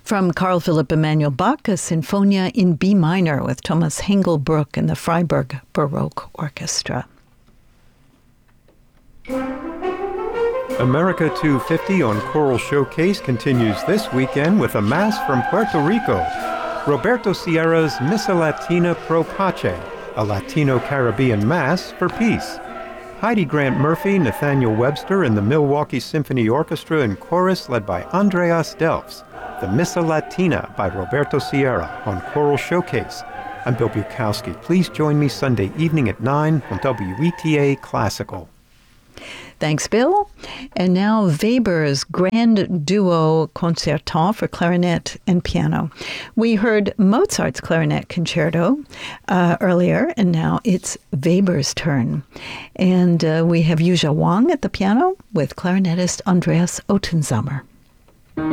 From Carl Philipp Emanuel Bach, a Sinfonia in B minor with Thomas Hengelbruck and the Freiburg Baroque Orchestra. America 250 on Choral Showcase continues this weekend with a mass from Puerto Rico. Roberto Sierra's Missa Latina Pro Pace, a Latino-Caribbean Mass for Peace. Heidi Grant Murphy, Nathaniel Webster, and the Milwaukee Symphony Orchestra and Chorus led by Andreas Delfs. The Missa Latina by Roberto Sierra on Choral Showcase. I'm Bill Bukowski. Please join me Sunday evening at 9 on WETA Classical. Thanks, Bill. And now Weber's Grand Duo Concertant for clarinet and piano. We heard Mozart's clarinet concerto earlier, and now it's Weber's turn. And we have Yuzha Wang at the piano with clarinetist Andreas Ottensammer.